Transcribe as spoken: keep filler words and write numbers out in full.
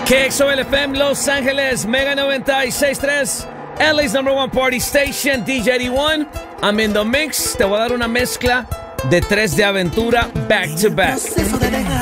K X O L F M Los Ángeles, Mega noventa y seis punto tres, L A's number one party station, D J D one. I'm in the mix. Te voy a dar una mezcla de tres de aventura back to back.